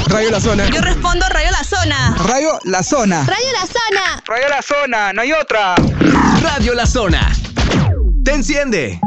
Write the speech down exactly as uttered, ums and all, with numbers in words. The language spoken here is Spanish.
Radio La Zona. Yo respondo Radio La Zona. Radio La Zona. Radio La Zona. Radio La Zona, no hay otra. Radio La Zona. Te enciende.